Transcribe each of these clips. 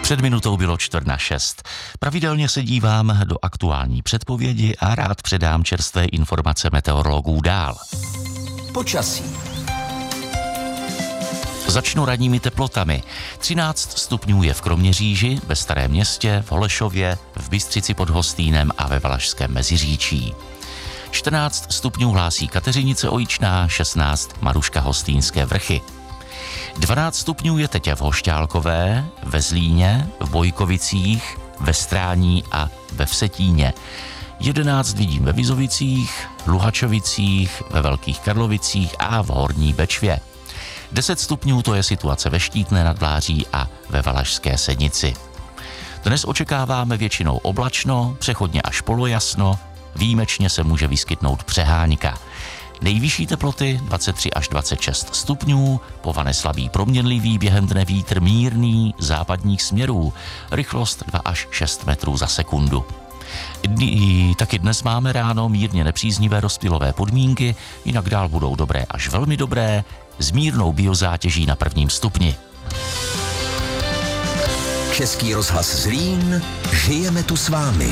Před minutou bylo 5:45. Pravidelně se dívám do aktuální předpovědi a rád předám čerstvé informace meteorologů dál. Počasí. Začnu ranními teplotami. 13 stupňů je v Kroměříži, ve Starém Městě, v Holešově, v Bystřici pod Hostýnem a ve Valašském Meziříčí. 14 stupňů hlásí Kateřinice Ojičná, 16 Maruška Hostýnské Vrchy. 12 stupňů je teď v Hošťálkové, ve Zlíně, v Bojkovicích, ve Strání a ve Vsetíně. 11 vidím ve Vizovicích, Luhačovicích, ve Velkých Karlovicích a v Horní Bečvě. 10 stupňů to je situace ve Štítné nad Vláří a ve Valašské Sednici. Dnes očekáváme většinou oblačno, přechodně až polojasno, výjimečně se může vyskytnout přehánka. Nejvyšší teploty 23 až 26 stupňů, po vane slabý proměnlivý, během dne vítr mírný západních směrů, rychlost 2 až 6 metrů za sekundu. Taky dnes máme ráno mírně nepříznivé rozptylové podmínky, jinak dál budou dobré až velmi dobré, s mírnou biozátěží na 1. stupni. Český rozhlas Zlín, žijeme tu s vámi.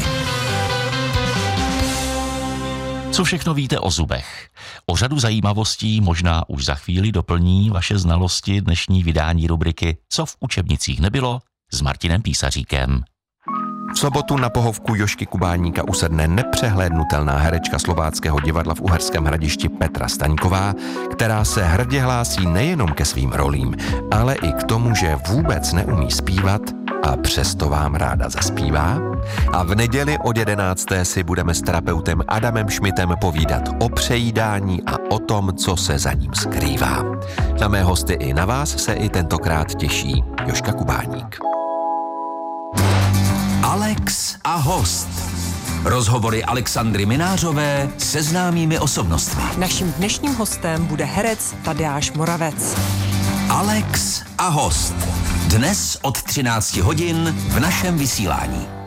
Co všechno víte o zubech? O řadu zajímavostí možná už za chvíli doplní vaše znalosti dnešní vydání rubriky Co v učebnicích nebylo s Martinem Písaříkem. V sobotu na pohovku Jožky Kubáníka usedne nepřehlédnutelná herečka Slováckého divadla v Uherském Hradišti Petra Staňková, která se hrdě hlásí nejenom ke svým rolím, ale i k tomu, že vůbec neumí zpívat a přesto vám ráda zaspívá. A v neděli od 11. si budeme s terapeutem Adamem Šmitem povídat o přejídání a o tom, co se za ním skrývá. Na mé hosty i na vás se i tentokrát těší Jožka Kubáník. Alex a host. Rozhovory Alexandry Minářové se známými osobnostmi. Naším dnešním hostem bude herec Tadeáš Moravec. Alex a host. Dnes od 13 hodin v našem vysílání.